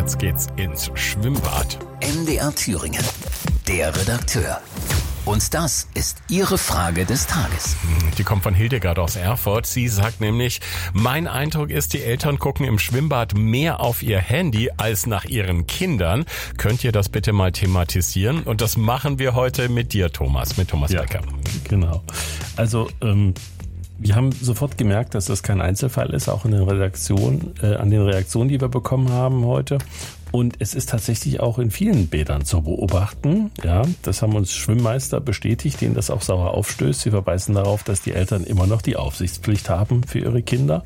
jetzt geht's ins Schwimmbad. MDR Thüringen, der Redakteur. Und das ist Ihre Frage des Tages. Die kommt von Hildegard aus Erfurt. Sie sagt nämlich, mein Eindruck ist, die Eltern gucken im Schwimmbad mehr auf ihr Handy als nach ihren Kindern. Könnt ihr das bitte mal thematisieren? Und das machen wir heute mit dir, Thomas, mit Thomas Becker. Genau. Also, wir haben sofort gemerkt, dass das kein Einzelfall ist, auch in der Redaktion, an den Reaktionen, die wir bekommen haben heute. Und es ist tatsächlich auch in vielen Bädern zu beobachten. Ja, das haben uns Schwimmmeister bestätigt, denen das auch sauer aufstößt. Sie verweisen darauf, dass die Eltern immer noch die Aufsichtspflicht haben für ihre Kinder.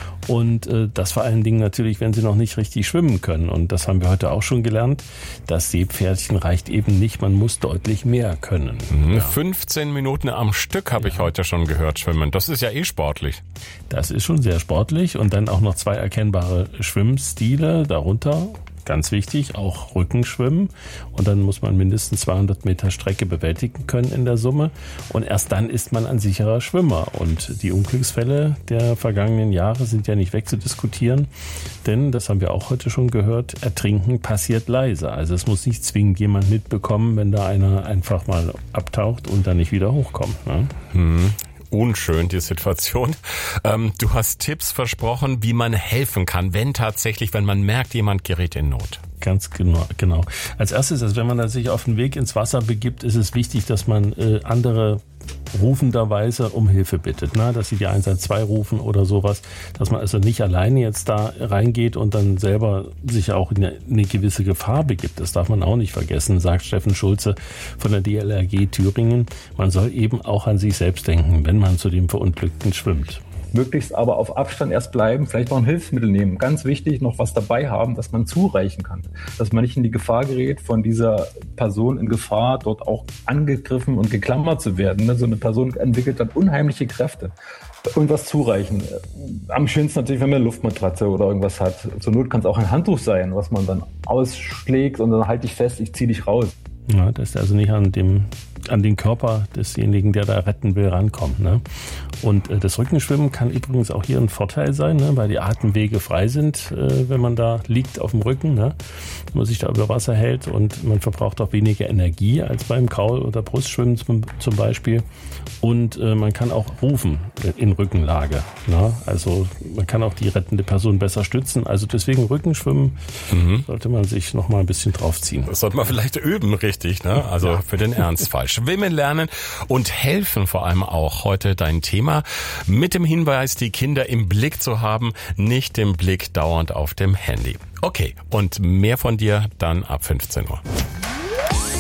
Und das vor allen Dingen natürlich, wenn sie noch nicht richtig schwimmen können. Und das haben wir heute auch schon gelernt. Das Seepferdchen reicht eben nicht, man muss deutlich mehr können. Ja. 15 Minuten am Stück habe ich heute schon gehört schwimmen. Das ist ja sportlich. Das ist schon sehr sportlich. Und dann auch noch 2 erkennbare Schwimmstile darunter. Ganz wichtig, auch Rückenschwimmen. Und dann muss man mindestens 200 Meter Strecke bewältigen können in der Summe. Und erst dann ist man ein sicherer Schwimmer. Und die Unglücksfälle der vergangenen Jahre sind ja nicht wegzudiskutieren. Denn, das haben wir auch heute schon gehört, Ertrinken passiert leise. Also es muss nicht zwingend jemand mitbekommen, wenn da einer einfach mal abtaucht und dann nicht wieder hochkommt. Ne? Unschön, die Situation. Du hast Tipps versprochen, wie man helfen kann, wenn man merkt, jemand gerät in Not. Ganz genau. Als erstes, also wenn man sich auf den Weg ins Wasser begibt, ist es wichtig, dass man andere rufenderweise um Hilfe bittet, ne? Dass sie die 112 rufen oder sowas, dass man also nicht alleine jetzt da reingeht und dann selber sich auch in eine gewisse Gefahr begibt. Das darf man auch nicht vergessen, sagt Steffen Schulze von der DLRG Thüringen. Man soll eben auch an sich selbst denken, wenn man zu dem Verunglückten schwimmt. Möglichst aber auf Abstand erst bleiben, vielleicht noch ein Hilfsmittel nehmen. Ganz wichtig, noch was dabei haben, dass man zureichen kann. Dass man nicht in die Gefahr gerät, von dieser Person in Gefahr, dort auch angegriffen und geklammert zu werden. So eine Person entwickelt dann unheimliche Kräfte. Irgendwas zureichen. Am schönsten natürlich, wenn man eine Luftmatratze oder irgendwas hat. Zur Not kann es auch ein Handtuch sein, was man dann ausschlägt und dann halte ich fest, ich ziehe dich raus. Ja, dass der also nicht an den Körper desjenigen, der da retten will, rankommt. Ne? Und das Rückenschwimmen kann übrigens auch hier ein Vorteil sein, ne? Weil die Atemwege frei sind, wenn man da liegt auf dem Rücken, ne? Wenn man sich da über Wasser hält und man verbraucht auch weniger Energie als beim Kraul- oder Brustschwimmen zum Beispiel. Und man kann auch rufen in Rückenlage. Ne? Also man kann auch die rettende Person besser stützen. Also deswegen Rückenschwimmen sollte man sich noch mal ein bisschen draufziehen. Das sollte man vielleicht üben, richtig, ne? Also für den Ernstfall. Schwimmen lernen und helfen vor allem auch heute dein Thema. Mit dem Hinweis, die Kinder im Blick zu haben, nicht den Blick dauernd auf dem Handy. Okay, und mehr von dir dann ab 15 Uhr.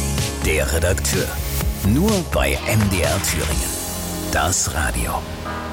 Der Redakteur. Nur bei MDR Thüringen. Das Radio.